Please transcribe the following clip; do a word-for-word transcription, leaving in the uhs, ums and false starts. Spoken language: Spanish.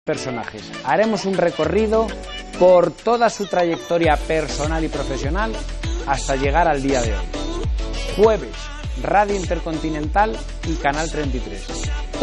personajes. Haremos un recorrido por toda su trayectoria personal y profesional hasta llegar al día de hoy. Jueves, Radio Intercontinental y Canal treinta y tres.